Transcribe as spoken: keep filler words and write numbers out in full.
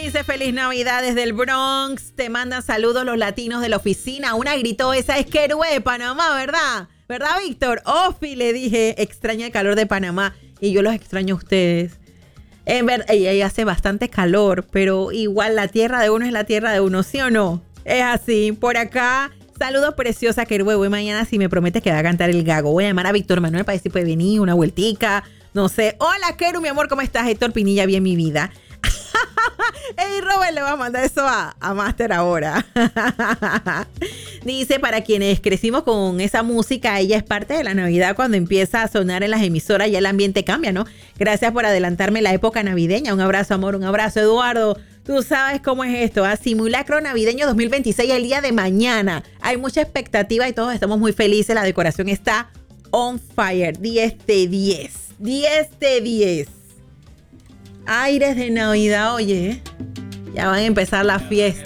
dice feliz Navidad desde el Bronx. Te mandan saludos los latinos de la oficina. Una gritó, esa es Querue de Panamá, ¿verdad? ¿Verdad, Víctor? Ofi, le dije, extraño el calor de Panamá. Y yo los extraño a ustedes. En verdad, ella hace bastante calor, pero igual la tierra de uno es la tierra de uno, ¿sí o no? Es así. Por acá, saludos preciosa, Querue. Voy mañana si me prometes que va a cantar el gago. Voy a llamar a Víctor Manuel para ver si puede venir una vueltica. No sé. Hola, Queru, mi amor, ¿cómo estás? Héctor Pinilla, bien mi vida. Ey, Robert, le va a mandar eso a, a Master ahora. Dice, para quienes crecimos con esa música, ella es parte de la Navidad. Cuando empieza a sonar en las emisoras, ya el ambiente cambia, ¿no? Gracias por adelantarme la época navideña. Un abrazo, amor, un abrazo, Eduardo. Tú sabes cómo es esto, ¿ah? Simulacro navideño dos mil veintiséis, el día de mañana. Hay mucha expectativa y todos estamos muy felices. La decoración está on fire. diez de diez. diez de diez. Aires de Navidad, oye. Ya van a empezar las fiestas.